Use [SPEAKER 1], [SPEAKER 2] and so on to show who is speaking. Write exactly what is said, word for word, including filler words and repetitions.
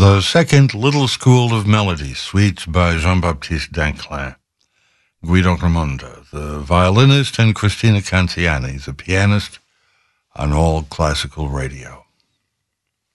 [SPEAKER 1] The second Little School of Melody, suite by Jean-Baptiste Danclin. Guido Raimondo, the violinist, and Christina Cantiani, the pianist, on All Classical Radio.